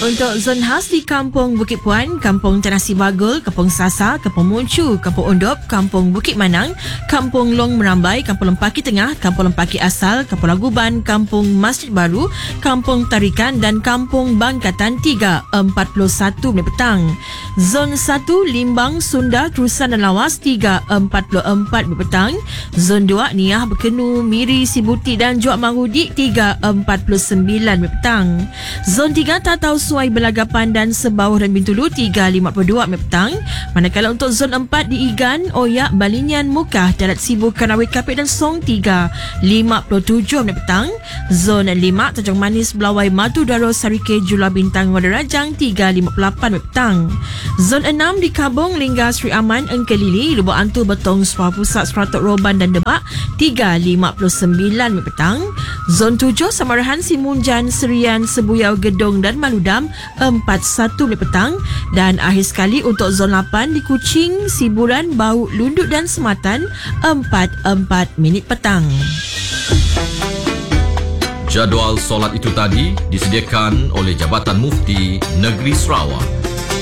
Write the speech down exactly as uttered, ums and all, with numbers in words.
Untuk zon khas di Kampung Bukit Puan, Kampung Tanah Sibagul, Kampung Sasa, Kampung Muncu, Kampung Ondop, Kampung Bukit Manang, Kampung Long Merambai, Kampung Lempaki Tengah, Kampung Lempaki Asal, Kampung Laguban, Kampung Masjid Baru, Kampung Tarikan dan Kampung Bangkatan tiga empat puluh satu minit petang. Zon satu Limbang, Sunda, Terusan dan Lawas tiga empat puluh empat minit petang. Zon dua Niah, Berkenu, Miri, Sibuti dan Juak Marudik tiga empat puluh sembilan minit petang. Zon tiga Tatau, Suai, Belagapan dan Sebauh dan Bintulu tiga lima puluh dua minit petang. Manakala untuk zon empat di Igan, Oyak, Balinyan, Mukah, Darat Sibu, Kanawit, Kapit dan Song tiga lima puluh tujuh minit petang. Zon lima Tanjung Manis, Belawai, Matu Daro, Sarike, Jula Bintang, Wadarajang tiga lima puluh lapan minit petang. Zon enam di Kabung, Lingga, Sri Aman, Engkelili, Lubuk Antu, Betong, Sepah Pusat, Seratok, Roban dan Debak tiga lima puluh sembilan minit petang. Zon tujuh Samarahan, Simunjan, Serian, Sebuyau, Gedong dan Maludam empat puluh satu minit petang. Dan akhir sekali untuk zon lapan di Kuching, Siburan, Bau, Lunduk dan Sematan empat puluh empat minit petang. Jadual solat itu tadi disediakan oleh Jabatan Mufti Negeri Sarawak.